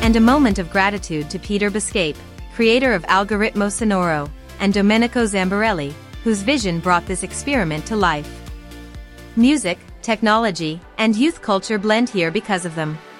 And a moment of gratitude to Peter Biscape, creator of Algoritmo Sonoro, and Domenico Zambarelli, whose vision brought this experiment to life. Music, technology, and youth culture blend here because of them.